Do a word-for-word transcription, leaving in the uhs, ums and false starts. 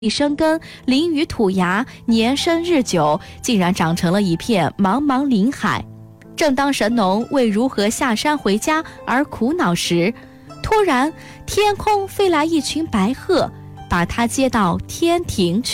地生根，淋雨吐芽，年深日久，竟然长成了一片茫茫林海。正当神农为如何下山回家而苦恼时，突然天空飞来一群白鹤，把他接到天庭去。